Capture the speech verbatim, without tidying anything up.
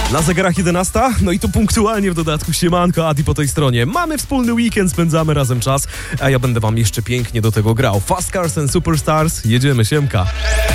Na zegarach jedenasta, no i to punktualnie w dodatku. Siemanko, Adi po tej stronie. Mamy wspólny weekend, spędzamy razem czas, a ja będę wam jeszcze pięknie do tego grał. Fast Cars and Superstars, jedziemy, siemka.